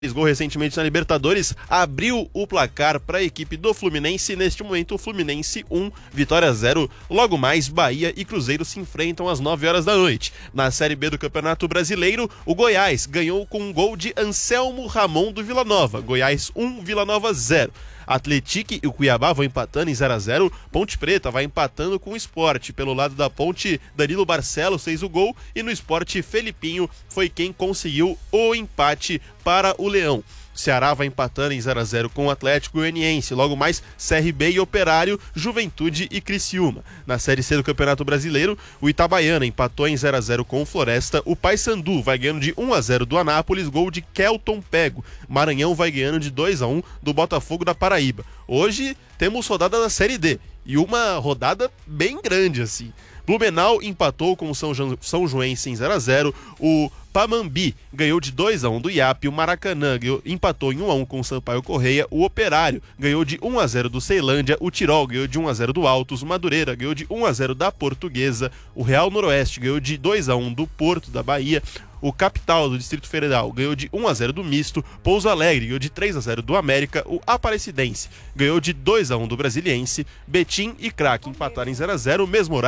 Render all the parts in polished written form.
gol recentemente na Libertadores, abriu o placar para a equipe do Fluminense. Neste momento, o Fluminense 1, Vitória 0. Logo mais, Bahia e Cruzeiro se enfrentam às 9 horas da noite. Na Série B do Campeonato Brasileiro, o Goiás ganhou com um gol de Anselmo Ramon do Vila Nova. Goiás 1, Vila Nova 0. Atlético e o Cuiabá vão empatando em 0-0. Ponte Preta vai empatando com o Sport. Pelo lado da Ponte, Danilo Barcelos fez o gol e no Sport, Felipinho foi quem conseguiu o empate para o Leão. Ceará vai empatando em 0-0 com o Atlético Goianiense. Logo mais, CRB e Operário, Juventude e Criciúma. Na Série C do Campeonato Brasileiro, o Itabaiana empatou em 0-0 com o Floresta. O Paysandu vai ganhando de 1-0 do Anápolis, gol de Kelton Pego. Maranhão vai ganhando de 2-1 do Botafogo da Paraíba. Hoje temos rodada da Série D e uma rodada bem grande assim. Blumenau empatou com o São Joense em 0-0. O Pamambi ganhou de 2-1 do IAP. O Maracanã empatou em 1-1 com o Sampaio Correia. O Operário ganhou de 1-0 do Ceilândia. O Tirol ganhou de 1-0 do Altos. O Madureira ganhou de 1-0 da Portuguesa. O Real Noroeste ganhou de 2-1 do Porto da Bahia. O Capital do Distrito Federal ganhou de 1-0 do Misto. Pouso Alegre ganhou de 3-0 do América. O Aparecidense ganhou de 2-1 do Brasiliense. Betim e Craque empataram em 0-0,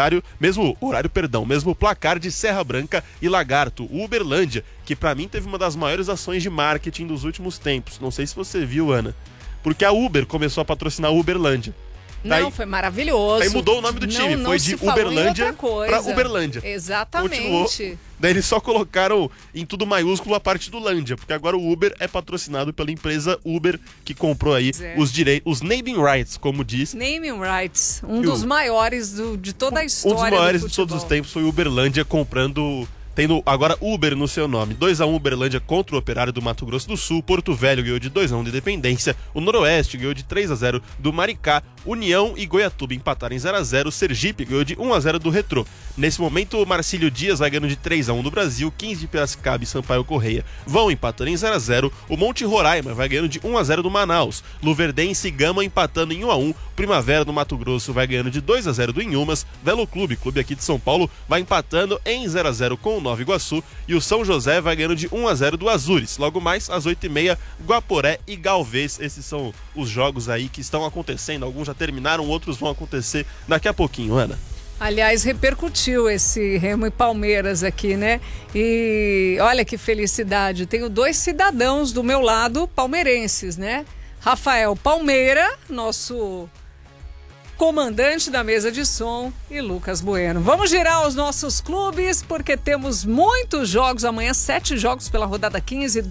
mesmo placar de Serra Branca e Lagarto. O Uberlândia, que pra mim teve uma das maiores ações de marketing dos últimos tempos. Não sei se você viu, Ana, porque a Uber começou a patrocinar a Uberlândia. Não, foi maravilhoso. Aí mudou o nome do time, foi de Uberlândia pra Uberlândia. Exatamente. Continuou. Daí eles só colocaram em tudo maiúsculo a parte do Lândia, porque agora o Uber é patrocinado pela empresa Uber, que comprou aí os direitos, os naming rights, como diz. Naming rights, dos maiores de toda a história. Um dos maiores de todos os tempos foi o Uberlândia tendo agora Uber no seu nome. 2-1 Uberlândia contra o Operário do Mato Grosso do Sul. Porto Velho ganhou de 2-1 de Independência. O Noroeste ganhou de 3-0 do Maricá. União e Goiatuba empataram em 0-0. Sergipe ganhou de 1-0 do Retrô. Nesse momento, o Marcílio Dias vai ganhando de 3-1 do Brasil. 15 de Piracicaba e Sampaio Correia vão empatando em 0-0. O Monte Roraima vai ganhando de 1-0 do Manaus. Luverdense e Gama empatando em 1-1. Primavera do Mato Grosso vai ganhando de 2-0 do Inhumas. Velo Clube aqui de São Paulo, vai empatando em 0-0 com o Nova Iguaçu. E o São José vai ganhando de 1-0 do Azures. Logo mais, às 8h30, Guaporé e Galvez. Esses são os jogos aí que estão acontecendo. Alguns já terminaram, outros vão acontecer daqui a pouquinho, Ana. Aliás, repercutiu esse Remo e Palmeiras aqui, né? E olha que felicidade. Tenho 2 cidadãos do meu lado palmeirenses, né? Rafael Palmeira, nosso comandante da mesa de som, e Lucas Bueno. Vamos girar os nossos clubes, porque temos muitos jogos amanhã, 7 jogos pela rodada 15